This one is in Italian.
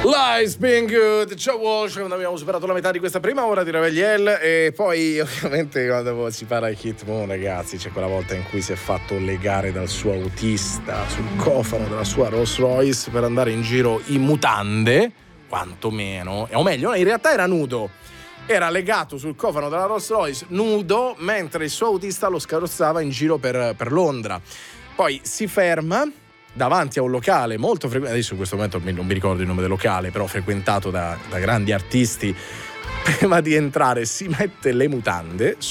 Life's been good, ciao Walsh, quando abbiamo superato la metà di questa prima ora di Revegliel. E poi ovviamente quando si parla di Keith Moon, ragazzi, c'è quella volta in cui si è fatto legare dal suo autista sul cofano della sua Rolls Royce per andare in giro in mutande, quantomeno, o meglio, in realtà era nudo. Era legato sul cofano della Rolls Royce nudo, mentre il suo autista lo scarrozzava in giro per Londra. Poi si ferma davanti a un locale molto frequentato, adesso in questo momento non mi ricordo il nome del locale, però frequentato da grandi artisti. Prima di entrare si mette le mutande,